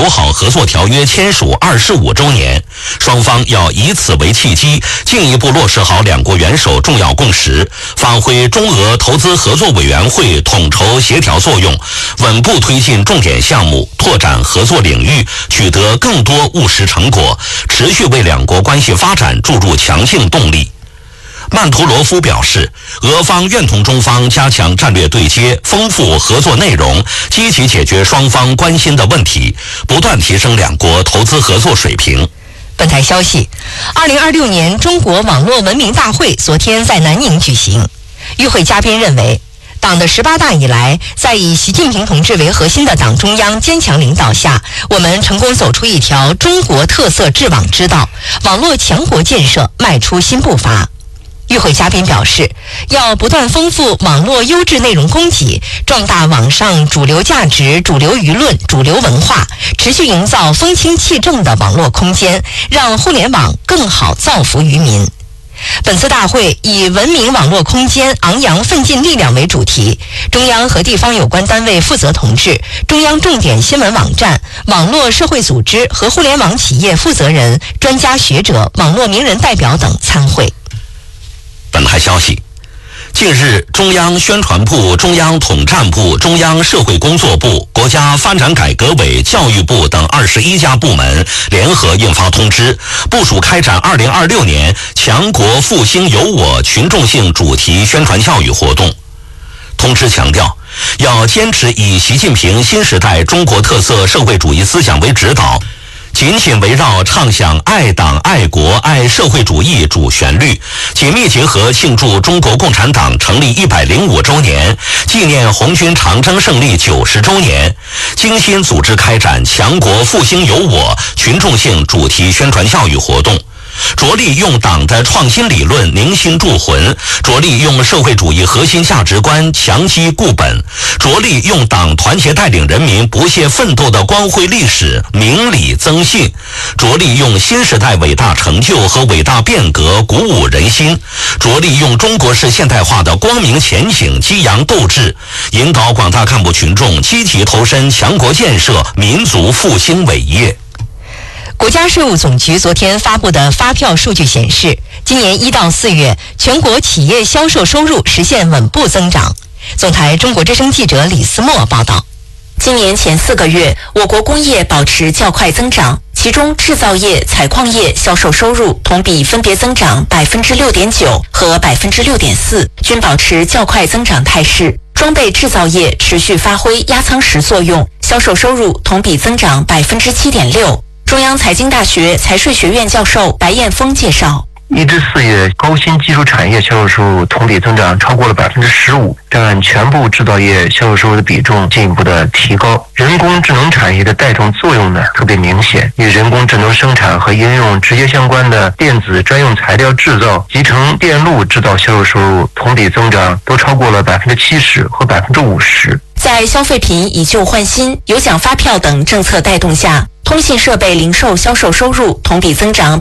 友好合作条约签署25周年，双方要以此为契机，进一步落实好两国元首重要共识，发挥中俄投资合作委员会统筹协调作用，稳步推进重点项目，拓展合作领域，取得更多务实成果，持续为两国关系发展注入强劲动力。曼图罗夫表示，俄方愿同中方加强战略对接，丰富合作内容，积极解决双方关心的问题，不断提升两国投资合作水平。 本台消息，2026年中国网络文明大会昨天在南宁举行。与会嘉宾认为，党的18大以来，在以习近平同志为核心的党中央坚强领导下，我们成功走出一条中国特色治网之道，网络强国建设迈出新步伐。与会嘉宾表示，要不断丰富网络优质内容供给，壮大网上主流价值、主流舆论、主流文化，持续营造风清气正的网络空间，让互联网更好造福于民。本次大会以文明网络空间昂扬奋进力量为主题，中央和地方有关单位负责同志、中央重点新闻网站、网络社会组织和互联网企业负责人、专家学者、网络名人代表等参会。 本台消息，近日，中央宣传部、中央统战部、中央社会工作部、国家发展改革委、教育部等21家部门联合印发通知，部署开展2026年强国复兴有我群众性主题宣传教育活动。通知强调，要坚持以习近平新时代中国特色社会主义思想为指导，紧紧围绕唱响爱党、爱国、爱社会主义主旋律，紧密结合庆祝中国共产党成立105周年、纪念红军长征胜利90周年，精心组织开展强国复兴有我群众性主题宣传教育活动，着力用党的创新理论凝心铸魂，着力用社会主义核心价值观强基固本，着力用党团结带领人民不懈奋斗的光辉历史明理增信，着力用新时代伟大成就和伟大变革鼓舞人心，着力用中国式现代化的光明前景激扬斗志，引导广大干部群众积极投身强国建设、民族复兴伟业。 国家税务总局昨天发布的发票数据显示，今年1到4月，全国企业销售收入实现稳步增长。总台中国之声记者李思墨报道。 今年前4个月，我国工业保持较快增长，其中制造业、采矿业销售收入同比分别增长6.9%和6.4%，均保持较快增长态势。装备制造业持续发挥压舱石作用，销售收入同比增长7.6%。中央财经大学财税学院教授白彦峰介绍 ，1至4月高新技术产业销售收入同比增长超过了15%，占全部制造业销售收入的比重进一步的提高。人工智能产业的带动作用呢特别明显，与人工智能生产和应用直接相关的电子专用材料制造、集成电路制造销售收入同比增长都超过了70%和50%。 在消费品以旧换新、有奖发票等政策带动下，通信设备零售销售收入同比增长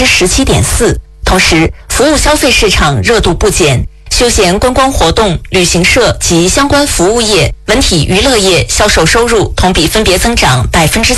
17.4%。同时，服务消费市场热度不减，休闲观光活动、旅行社及相关服务业、文体娱乐业销售收入同比分别增长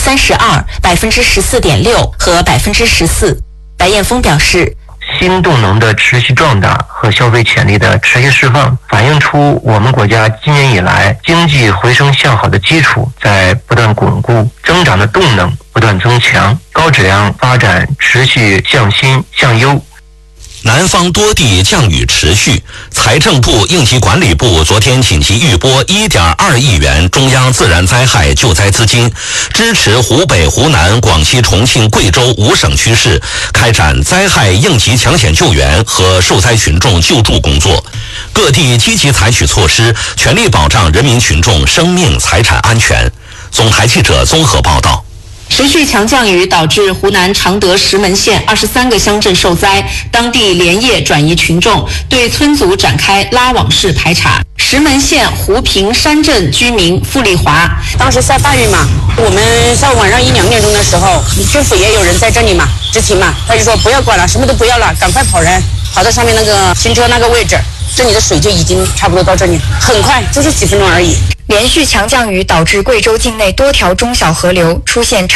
32%、14.6%和14%。白彦峰表示， 新动能的持续壮大和消费潜力的持续释放，反映出我们国家今年以来经济回升向好的基础在不断巩固，增长的动能不断增强，高质量发展持续向新向优。 南方多地降雨持续，财政部、应急管理部昨天紧急预拨1.2亿元中央自然灾害救灾资金，支持湖北、湖南、广西、重庆、贵州5省区市开展灾害应急抢险救援和受灾群众救助工作。各地积极采取措施，全力保障人民群众生命财产安全。总台记者综合报道。 持续强降雨导致湖南常德石门县23个乡镇受灾，当地连夜转移群众，对村组展开拉网式排查。石门县湖平山镇居民付丽华， 当时下大雨嘛，我们下午晚上1、2点钟的时候，政府也有人在这里嘛，执勤嘛，他就说不要管了，什么都不要了，赶快跑人，跑到上面那个新车那个位置，这里的水就已经差不多到这里，很快，就是几分钟而已。 连续强降雨导致贵州境内多条中小河流出现